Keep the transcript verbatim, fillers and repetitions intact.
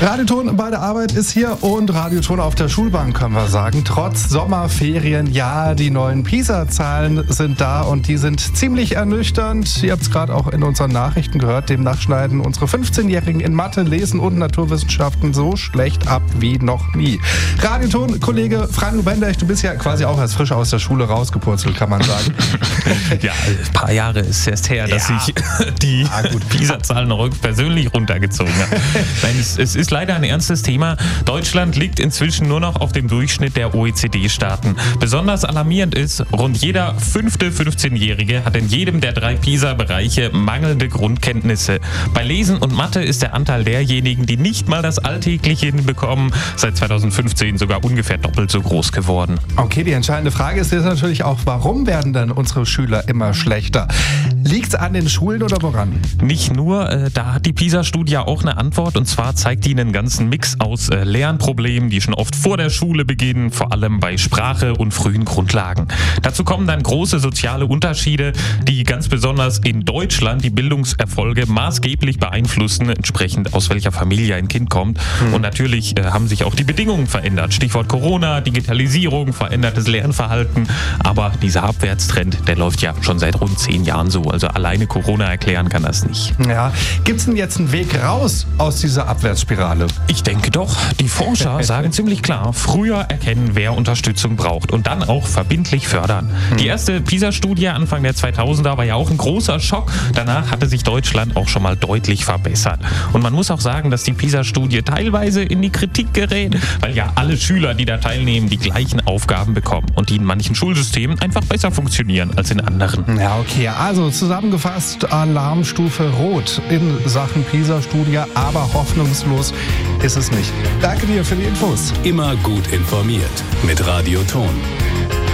Radioton bei der Arbeit ist hier und Radioton auf der Schulbank, können wir sagen. Trotz Sommerferien, ja, die neuen PISA-Zahlen sind da und die sind ziemlich ernüchternd. Ihr habt es gerade auch in unseren Nachrichten gehört. Demnach schneiden unsere fünfzehnjährigen in Mathe, Lesen und Naturwissenschaften so schlecht ab wie noch nie. Radioton-Kollege Frank Bendech, du bist ja quasi auch als frisch aus der Schule rausgepurzelt, kann man sagen. Ja, ein paar Jahre ist erst her, dass Ja. ich die Ah, gut. PISA-Zahlen noch persönlich runtergezogen habe. Nein, es, es ist leider ein ernstes Thema. Deutschland liegt inzwischen nur noch auf dem Durchschnitt der O E C D-Staaten. Besonders alarmierend ist, rund jeder fünfte fünfzehnjährige hat in jedem der drei PISA-Bereiche mangelnde Grundkenntnisse. Bei Lesen und Mathe ist der Anteil derjenigen, die nicht mal das Alltägliche hinbekommen, seit zweitausendfünfzehn sogar ungefähr doppelt so groß geworden. Okay, die entscheidende Frage ist jetzt natürlich auch, warum werden denn unsere Schüler immer schlechter? Liegt es an den Schulen oder woran? Nicht nur, äh, da hat die PISA-Studie auch eine Antwort, und zwar zeigt die einen ganzen Mix aus äh, Lernproblemen, die schon oft vor der Schule beginnen, vor allem bei Sprache und frühen Grundlagen. Dazu kommen dann große soziale Unterschiede, die ganz besonders in Deutschland die Bildungserfolge maßgeblich beeinflussen, entsprechend aus welcher Familie ein Kind kommt. Hm. Und natürlich äh, haben sich auch die Bedingungen verändert. Stichwort Corona, Digitalisierung, verändertes Lernverhalten. Aber dieser Abwärtstrend, der läuft ja schon seit rund zehn Jahren so. Also alleine Corona erklären kann das nicht. Ja, gibt es denn jetzt einen Weg raus aus dieser Abwärtsspirale? Ich denke doch. Die Forscher sagen ziemlich klar, früher erkennen, wer Unterstützung braucht und dann auch verbindlich fördern. Hm. Die erste PISA-Studie Anfang der zweitausender war ja auch ein großer Schock. Danach hatte sich Deutschland auch schon mal deutlich verbessert. Und man muss auch sagen, dass die PISA-Studie teilweise in die Kritik gerät, weil ja alle Schüler, die da teilnehmen, die gleichen Aufgaben bekommen und die in manchen Schulsystemen einfach besser funktionieren als in anderen. Ja, okay. Also zusammengefasst, Alarmstufe Rot in Sachen PISA-Studie, aber hoffnungslos ist es nicht. Danke dir für die Infos. Immer gut informiert mit Radioton.